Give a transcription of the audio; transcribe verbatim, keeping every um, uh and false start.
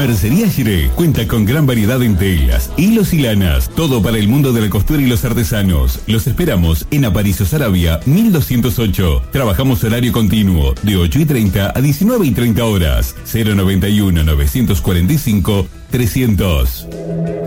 Mercería Giré cuenta con gran variedad en telas, hilos y lanas, todo para el mundo de la costura y los artesanos. Los esperamos en Aparicio Saravia, mil doscientos ocho. Trabajamos horario continuo, de ocho y treinta a diecinueve y treinta horas. cero noventa y uno, novecientos cuarenta y cinco, trescientos.